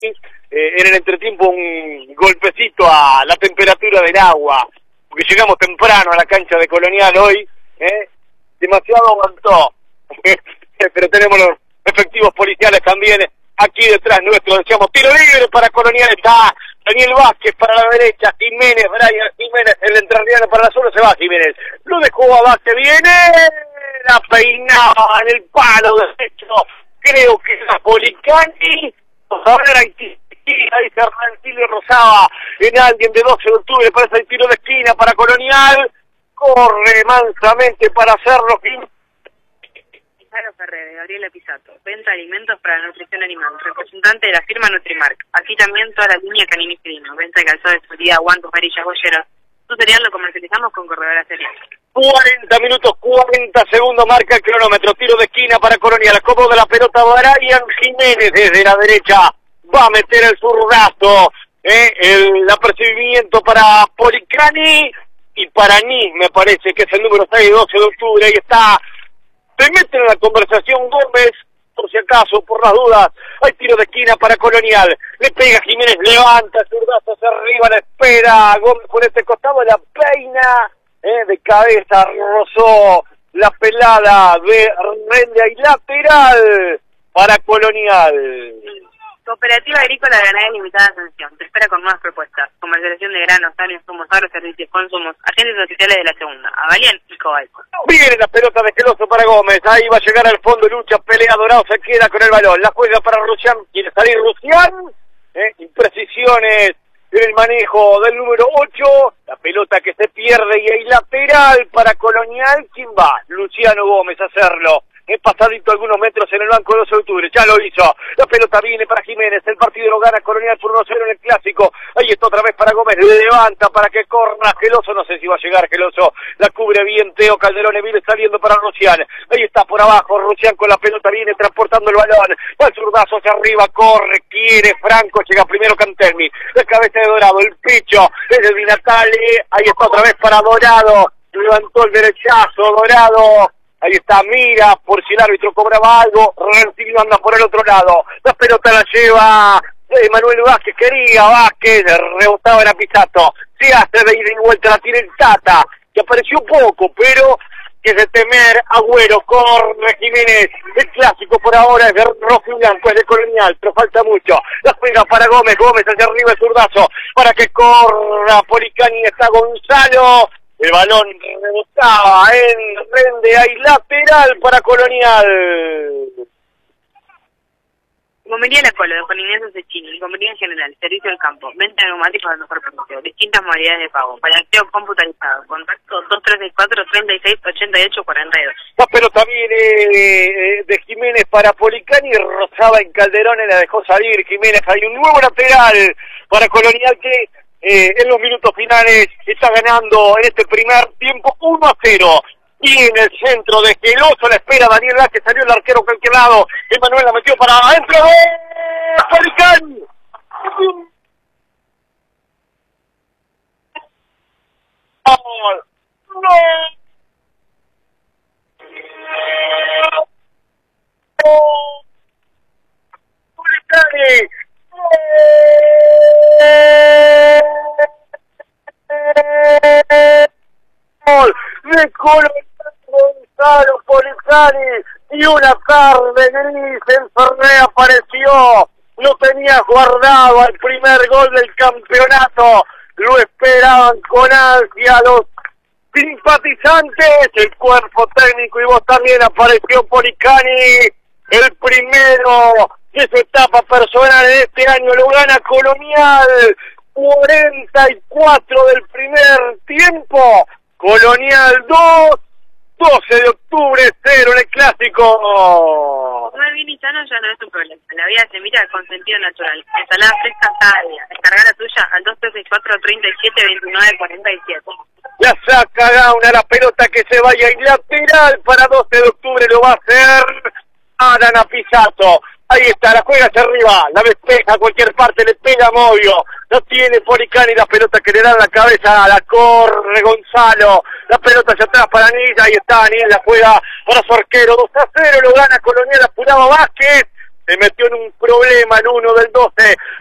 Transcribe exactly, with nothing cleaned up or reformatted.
eh, en el entretiempo un golpecito a la temperatura del agua, porque llegamos temprano a la cancha de Colonial hoy, ¿eh? Demasiado aguantó, pero tenemos los efectivos policiales también aquí detrás nuestro, decíamos, tiro libre para Colonial, está Daniel Vázquez para la derecha, Jiménez, Brian Jiménez, el entrerriano para la zona, se va Jiménez, lo dejó a Vázquez, viene, la peinaba en el palo derecho, creo que es Policani, ahora ahí Hernán Silvio rozaba en alguien de doce de octubre, parece el tiro de esquina para Colonial, corre mansamente para hacerlo. Gonzalo Ferrer, Gabriela Pisato, venta de alimentos para la nutrición animal, representante de la firma Nutrimark. Aquí también toda la línea canino y felino, venta de calzado de seguridad, guantes, varillas, bolleras. Su cereal lo comercializamos con corredora cereal. cuarenta minutos, cuarenta segundos marca el cronómetro, tiro de esquina para Colonial, acoplo de la pelota Brian Jiménez desde la derecha, va a meter el zurdazo, eh, el apercibimiento para Policani y para Ni, me parece que es el número seis, doce de octubre, ahí está. Se mete en la conversación Gómez, por si acaso, por las dudas. Hay tiro de esquina para Colonial. Le pega Jiménez, levanta el zurdazo hacia arriba, la espera. Gómez por este costado, la peina eh, de cabeza, rozó la pelada de Rende y lateral para Colonial. Cooperativa Agrícola Ganadera Limitada Ascensión. Te espera con nuevas propuestas. Comercialización de granos, años, zumos, agros, servicios, consumos, agentes oficiales de la segunda. Avalien y Cobalco. Viene la pelota de Geloso para Gómez. Ahí va a llegar al fondo, lucha, pelea, Dorado se queda con el balón. La juega para Rusián. Quiere salir Rusián. ¿Eh? Imprecisiones en el manejo del número ocho. La pelota que se pierde y hay lateral para Colonial. ¿Quién va? Luciano Gómez a hacerlo. Es pasadito algunos metros en el banco doce de octubre, ya lo hizo, la pelota viene para Jiménez, el partido lo gana Colonial por uno cero en el clásico, ahí está otra vez para Gómez, levanta para que corra Geloso, no sé si va a llegar Geloso, la cubre bien Teo Calderón, viene saliendo para Rusián, ahí está por abajo, Rusián con la pelota viene transportando el balón, va el zurdazo hacia arriba, corre, quiere, Franco, llega primero Cantelmi, la cabeza de Dorado, el pecho, es de Di Natale, ahí está otra vez para Dorado, levantó el derechazo, Dorado, ahí está, mira, por si el árbitro cobraba algo, Rencillo anda por el otro lado, la pelota la lleva eh, Manuel Vázquez, quería Vázquez, rebotaba en la Pisato, se hace de ida y vuelta, la tiene el Tata, que apareció poco, pero que es de temer, Agüero, corre Jiménez, el clásico por ahora es de rojo y blanco, es de Colonial, pero falta mucho, la pega para Gómez, Gómez hacia arriba el zurdazo, para que corra Policani, está Gonzalo, el balón rebotaba en Rende, hay lateral para Colonial. Gomería La Colo, de Juan Ignacio Cecchini, Gomería en general, servicio del campo, venta de neumáticos al mejor precio, distintas modalidades de pago, balanceo computarizado, contacto dos tres seis cuatro, treinta y seis, ochenta y ocho, cuarenta y dos. La pelota viene eh, de Jiménez para Policani, rozaba en Calderón y la dejó salir Jiménez, hay un nuevo lateral para Colonial que Eh, en los minutos finales está ganando en este primer tiempo uno a cero. Y en el centro de Geloso la espera Daniel Vázquez, salió el arquero a cualquier lado. Emanuel la metió para adentro. ¡Eh! ¡Policani! ¡Gol! ¡No! ¡Policani! Gol de Colonial, Gonzalo Policani y una tarde gris en Ferré apareció, lo tenías guardado al primer gol del campeonato, lo esperaban con ansia los simpatizantes, el cuerpo técnico y vos también, apareció Policani, el primero de su etapa personal en este año, lo gana Colonial, cuarenta y cuatro del primer tiempo, Colonial dos, doce de octubre cero en el clásico. Comer bien y sano ya no es un problema, la vida se mira con sentido natural, ensalada fresca cada día, descarga la tuya al dos tres seis cuatro, treinta y siete, veintinueve, cuarenta y siete. La saca Gauna, la pelota que se vaya y lateral para doce de octubre lo va a hacer Adana Pisato. Ahí está, la juega hacia arriba, la despeja a cualquier parte, le pega a Movio, no tiene Policani, la pelota que le da en la cabeza, la corre Gonzalo, la pelota hacia atrás para Anil, ahí está Anil, la juega para su arquero, dos a cero, lo gana Colonial, apuraba Vázquez, se metió en un problema en uno del doce.